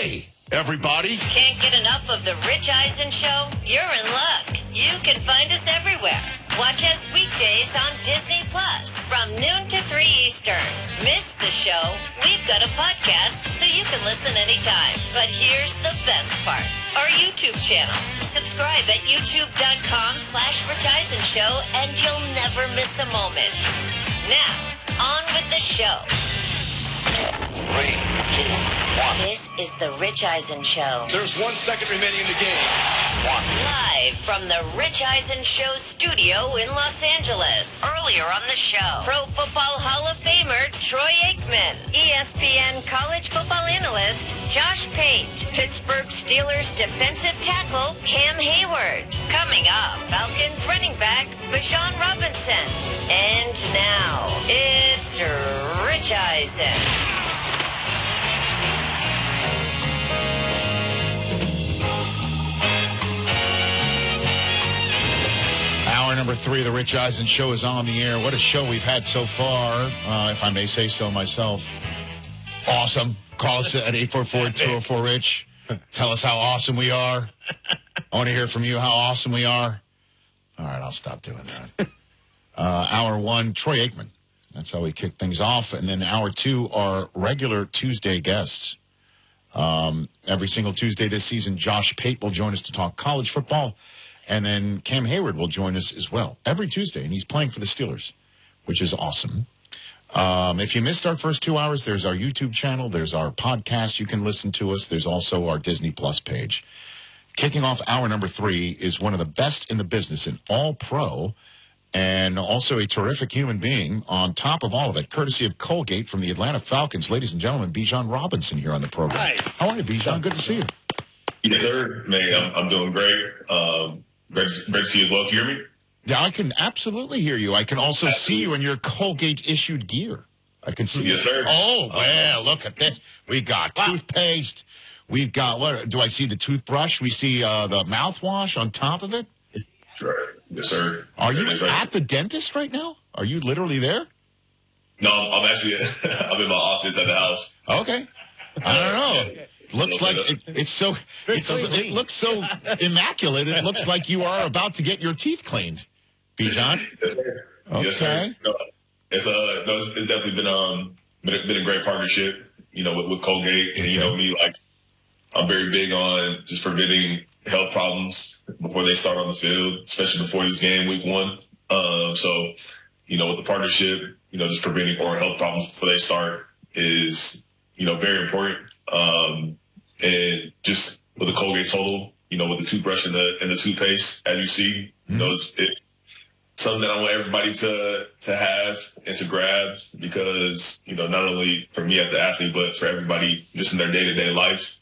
Hey, everybody. Can't get enough of the Rich Eisen Show? You're in luck. You can find us everywhere. Watch us weekdays on Disney Plus from noon to 3 Eastern. Miss the show? We've got a podcast so you can listen anytime. But here's the best part. Our YouTube channel. Subscribe at youtube.com/Rich Eisen Show and you'll never miss a moment. Now, on with the show. 3, 2, 1. This is the Rich Eisen Show. There's 1 second remaining in the game. 1. Live from the Rich Eisen Show studio in Los Angeles. Earlier on the show, Pro Football Hall of Famer Troy Aikman, ESPN college football analyst Josh Pate, Pittsburgh Steelers defensive tackle Cam Hayward. Coming up, Falcons running back Bijan Robinson. And now, it's Rich Eisen. Hour number 3 of the Rich Eisen Show is on the air. What a show we've had so far, if I may say so myself. Awesome. Call us at 844-204-RICH. Tell us how awesome we are. I want to hear from you how awesome we are. All right, I'll stop doing that. Hour 1, Troy Aikman. That's how we kick things off. And then hour 2, our regular Tuesday guests. Every single Tuesday this season, Josh Pate will join us to talk college football. And then Cam Hayward will join us as well every Tuesday, and he's playing for the Steelers, which is awesome. If you missed our first 2 hours, there's our YouTube channel. There's our podcast. You can listen to us. There's also our Disney Plus page. Kicking off hour number 3 is one of the best in the business, an all-pro, and also a terrific human being on top of all of it, courtesy of Colgate from the Atlanta Falcons. Ladies and gentlemen, Bijan Robinson here on the program. Nice. How are you, Bijan? Good to see you. Yes, sir. Man, I'm doing great. Great to see you as well. Can you hear me? Yeah, I can absolutely hear you. I can also see you in your Colgate-issued gear. I can see Yes, sir. Oh, well, look at this. We got toothpaste. We've got, what, do I see the toothbrush? We see the mouthwash on top of it? Right. Yes, sir. Are you Right. at the dentist right now? Are you literally there? No, I'm actually I'm in my office at the house. Okay. I don't know. Looks like it looks so immaculate. It looks like you are about to get your teeth cleaned, Bijan. Yes, sir. Okay. Yes, sir. No, it's definitely been a great partnership, with Colgate, and me, like, I'm very big on just preventing health problems before they start on the field, especially before this game, week 1. So, with the partnership, just preventing oral health problems before they start is, very important. And just with the Colgate Total, with the toothbrush and the toothpaste, as you see, it's something that I want everybody to have and to grab because, not only for me as an athlete, but for everybody just in their day-to-day life.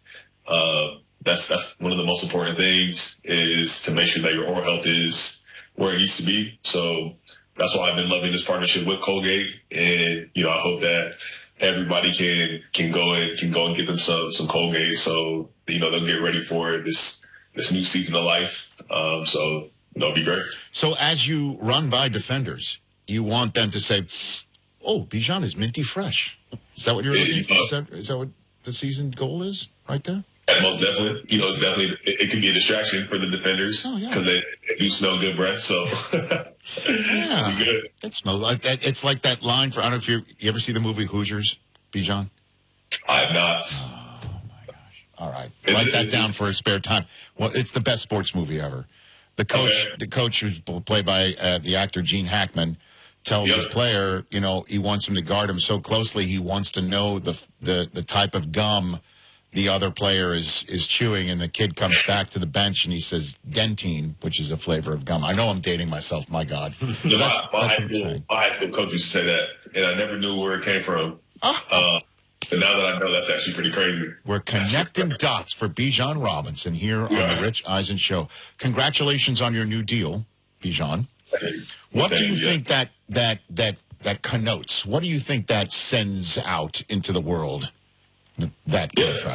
That's one of the most important things is to make sure that your oral health is where it needs to be. So that's why I've been loving this partnership with Colgate. And, I hope that everybody can go and get themselves some Colgate, so they'll get ready for this new season of life. So that'll be great. So as you run by defenders, you want them to say, "Oh, Bijan is minty fresh." Is that what you're looking for? Is that what the season goal is right there? Most definitely. It's definitely it can be a distraction for the defenders because they do smell good breath. So yeah, good. It smells like that. It's like that line for, I don't know if you ever see the movie Hoosiers, Bijan? I have not. Oh my gosh! All right, write that down for a spare time. Well, it's the best sports movie ever. The coach, who's played by the actor Gene Hackman, tells his player, he wants him to guard him so closely. He wants to know the type of gum the other player is chewing, and the kid comes back to the bench and he says Dentine, which is a flavor of gum. I know I'm dating myself. My God. My high school coach used to say that, and I never knew where it came from. But now that I know, that's actually pretty crazy. We're connecting dots for Bijan Robinson here on the Rich Eisen Show. Congratulations on your new deal, Bijan. What do you think that connotes? What do you think that sends out into the world? That contract.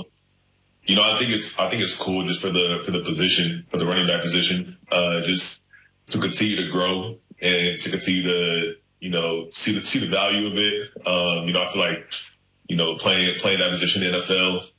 I think it's cool just for the position, for the running back position, just to continue to grow and to continue to see the value of it. I feel like playing that position in the NFL